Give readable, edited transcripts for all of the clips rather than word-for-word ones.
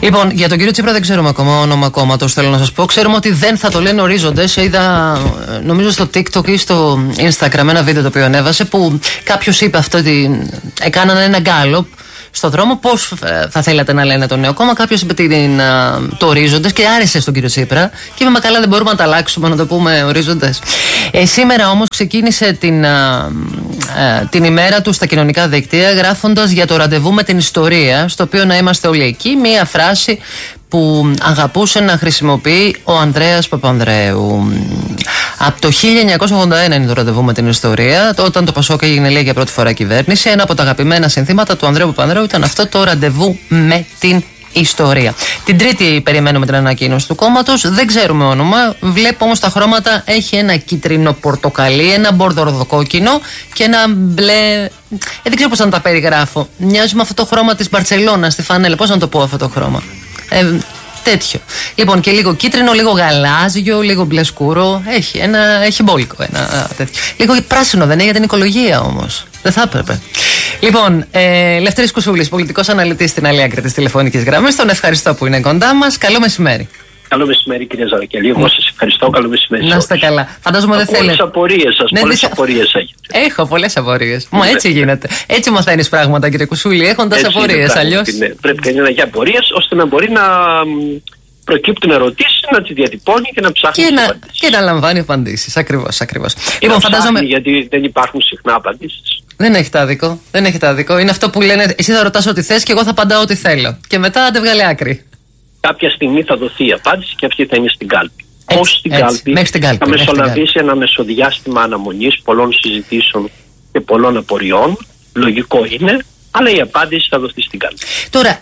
Λοιπόν, για τον κύριο Τσίπρα δεν ξέρουμε ακόμα όνομα κόμματος, θέλω να σας πω. Ξέρουμε ότι δεν θα το λένε ορίζοντες. Είδα, νομίζω στο TikTok ή στο Instagram, ένα βίντεο το οποίο ανέβασε που κάποιος είπε αυτό ότι έκαναν ένα γκάλοπ στον δρόμο πώς θα θέλατε να λένε το νέο κόμμα. Κάποιος είπε το ορίζοντες και άρεσε στον κύριο Τσίπρα. Και είπαμε, καλά, δεν μπορούμε να τα αλλάξουμε, να το πούμε ορίζοντες. Σήμερα όμως ξεκίνησε την ημέρα του στα κοινωνικά δίκτυα γράφοντας για το ραντεβού με την ιστορία, στο οποίο να είμαστε όλοι εκεί. Μία φράση που αγαπούσε να χρησιμοποιεί ο Ανδρέας Παπανδρέου. Από το 1981 είναι το ραντεβού με την ιστορία, όταν το Πασόκ έγινε, λέει, για πρώτη φορά κυβέρνηση. Ένα από τα αγαπημένα συνθήματα του Ανδρέου Παπανδρέου ήταν αυτό, το ραντεβού με την ιστορία. Την Τρίτη περιμένουμε την ανακοίνωση του κόμματος. Δεν ξέρουμε όνομα. Βλέπω όμως τα χρώματα. Έχει ένα κίτρινο πορτοκαλί, ένα μπορδοροδοκόκκινο και ένα μπλε. Δεν ξέρω πώς να τα περιγράφω. Μοιάζει με αυτό το χρώμα της Μπαρτσελώνας στη φανέλα. Πώς να το πω αυτό το χρώμα. Τέτοιο. Λοιπόν, και λίγο κίτρινο, λίγο γαλάζιο, λίγο μπλε σκούρο. Έχει μπόλικο ένα τέτοιο. Λίγο πράσινο δεν είναι, για την οικολογία όμως. Δεν θα έπρεπε. Λοιπόν, Λευτέρης Κουσούλης, πολιτικός αναλυτής στην άλλη άκρη της τηλεφωνικής γραμμής. Τον ευχαριστώ που είναι κοντά μας. Καλό μεσημέρι. Καλό μεσημέρι, κυρία Ζαρακέλη. Εγώ σας ευχαριστώ. Καλό μεσημέρι. Να είστε καλά. Φαντάζομαι δεν θέλετε. Πολλές απορίες σας. Πολλές απορίες έχετε. Έχω πολλές απορίες. Μα έτσι γίνεται. Έτσι μαθαίνεις πράγματα, κύριε Κουσούλη, έχοντας απορίες. Αλλιώς. Ναι. Πρέπει κανείς να έχει απορίες ώστε να μπορεί να προκύπτουν ερωτήσεις, να τις διατυπώνει και να ψάχνει. Και να λαμβάνει απαντήσεις. Ακριβώς. Λοιπόν, φαντάζομαι. Γιατί δεν υπάρχουν συχνά απαντήσεις. Δεν έχετε άδικο. Είναι αυτό που λένε, εσύ θα ρωτάς ό,τι θες και εγώ θα απαντάω ό,τι θέλω. Και μετά δεν βγάλει άκρη. Κάποια στιγμή θα δοθεί η απάντηση και αυτή θα είναι στην κάλπη. Πώς στην κάλπη θα μεσολαβήσει ένα μεσοδιάστημα αναμονής, πολλών συζητήσεων και πολλών απορριών. Λογικό είναι, αλλά η απάντηση θα δοθεί στην κάλπη. Τώρα,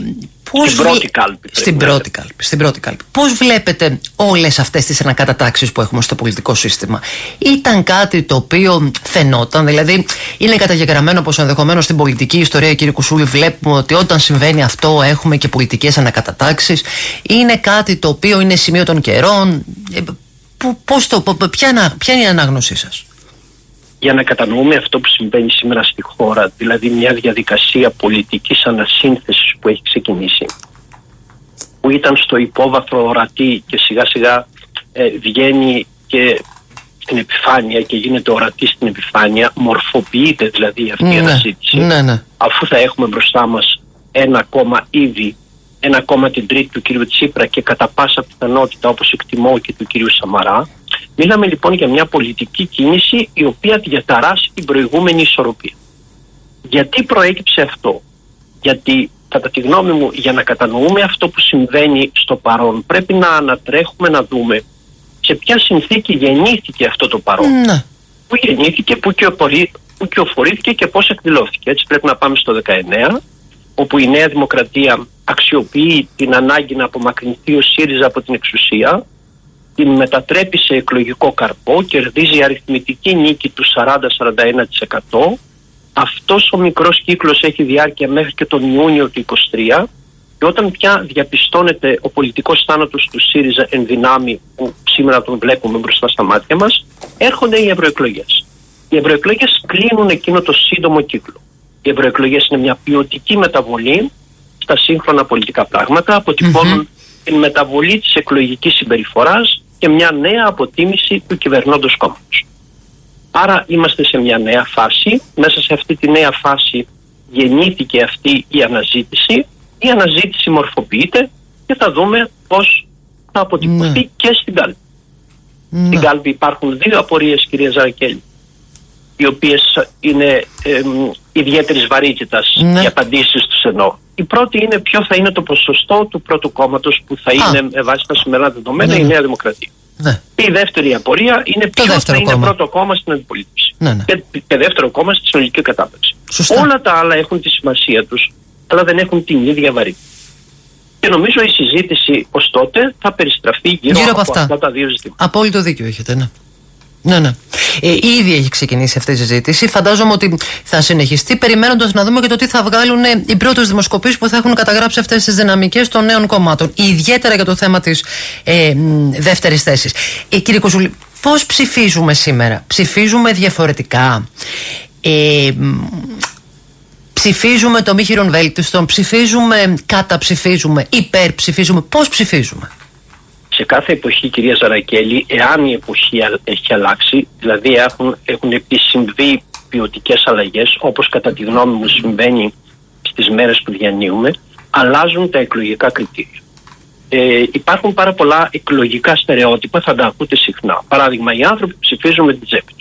στην πρώτη κάλπη. Πώς βλέπετε όλες αυτές τις ανακατατάξεις που έχουμε στο πολιτικό σύστημα? Ήταν κάτι το οποίο φαινόταν? Δηλαδή, είναι καταγεγραμμένο πως ενδεχομένως στην πολιτική ιστορία, κύριε Κουσούλη, βλέπουμε ότι όταν συμβαίνει αυτό έχουμε και πολιτικές ανακατατάξεις? Είναι κάτι το οποίο είναι σημείο των καιρών? Ποια είναι η ανάγνωσή σας? Για να κατανοούμε αυτό που συμβαίνει σήμερα στη χώρα, δηλαδή μια διαδικασία πολιτικής ανασύνθεσης που έχει ξεκινήσει, που ήταν στο υπόβαθρο ορατή και σιγά σιγά βγαίνει και στην επιφάνεια και γίνεται ορατή στην επιφάνεια, μορφοποιείται δηλαδή αυτή η αναζήτηση, αφού θα έχουμε μπροστά μας ένα κόμμα ήδη, ένα κόμμα την Τρίτη του κ. Τσίπρα και κατά πάσα πιθανότητα, όπως εκτιμώ, και του κ. Σαμαρά. Μιλάμε λοιπόν για μια πολιτική κίνηση η οποία διαταράσσει την προηγούμενη ισορροπία. Γιατί προέκυψε αυτό? Γιατί κατά τη γνώμη μου, για να κατανοούμε αυτό που συμβαίνει στο παρόν, πρέπει να ανατρέχουμε να δούμε σε ποια συνθήκη γεννήθηκε αυτό το παρόν. Πού γεννήθηκε, πού κυοφορήθηκε και πώς εκδηλώθηκε. Έτσι πρέπει να πάμε στο 19, όπου η Νέα Δημοκρατία αξιοποιεί την ανάγκη να απομακρυνθεί ο ΣΥΡΙΖΑ από την εξουσία, την μετατρέπει σε εκλογικό καρπό, κερδίζει αριθμητική νίκη του 40-41%. Αυτός ο μικρός κύκλος έχει διάρκεια μέχρι και τον Ιούνιο του 2023, και όταν πια διαπιστώνεται ο πολιτικός θάνατος του ΣΥΡΙΖΑ εν δυνάμει, που σήμερα τον βλέπουμε μπροστά στα μάτια μας, έρχονται οι ευρωεκλογές. Οι ευρωεκλογές κλείνουν εκείνο το σύντομο κύκλο. Οι ευρωεκλογές είναι μια ποιοτική μεταβολή στα σύγχρονα πολιτικά πράγματα, αποτυπώνουν την μεταβολή της εκλογικής συμπεριφοράς και μια νέα αποτίμηση του κυβερνώντος κόμματος. Άρα είμαστε σε μια νέα φάση. Μέσα σε αυτή τη νέα φάση γεννήθηκε αυτή η αναζήτηση. Η αναζήτηση μορφοποιείται και θα δούμε πώς θα αποτυπωθεί και στην κάλπη. Στην κάλπη υπάρχουν δύο απορίες, κυρία Ζαρακέλη, οι οποίες είναι ιδιαίτερης βαρύτητας, οι απαντήσεις τους εννοώ. Η πρώτη είναι ποιο θα είναι το ποσοστό του πρώτου κόμματος που θα είναι, με βάση τα σημερινά δεδομένα, η Νέα Δημοκρατία. Η δεύτερη απορία είναι ποιο θα είναι πρώτο κόμμα στην αντιπολίτευση. Και δεύτερο κόμμα στη συνολική κατάπαυση. Όλα τα άλλα έχουν τη σημασία τους, αλλά δεν έχουν την ίδια βαρύτητα. Και νομίζω η συζήτηση ως τότε θα περιστραφεί γύρω από αυτά τα δύο ζητήματα. Απόλυτο δίκιο έχετε, ναι. Ήδη έχει ξεκινήσει αυτή η συζήτηση. Φαντάζομαι ότι θα συνεχιστεί, περιμένοντας να δούμε και το τι θα βγάλουν οι πρώτες δημοσκοπήσεις που θα έχουν καταγράψει αυτές τις δυναμικές των νέων κομμάτων. Ιδιαίτερα για το θέμα της δεύτερης θέσης. Κύριε Κουσούλη, πώς ψηφίζουμε σήμερα? Ψηφίζουμε διαφορετικά? Ψηφίζουμε το μη χειρονβέλτιστον, ψηφίζουμε, καταψηφίζουμε, υπερψηφίζουμε. Πώς ψηφίζουμε? Σε κάθε εποχή, κυρία Ζαρακέλη, εάν η εποχή έχει αλλάξει, δηλαδή έχουν επισυμβεί ποιοτικές αλλαγές, όπως κατά τη γνώμη μου συμβαίνει στις μέρες που διανύουμε, αλλάζουν τα εκλογικά κριτήρια. Υπάρχουν πάρα πολλά εκλογικά στερεότυπα, θα τα ακούτε συχνά. Παράδειγμα, οι άνθρωποι ψηφίζουν με την τσέπη.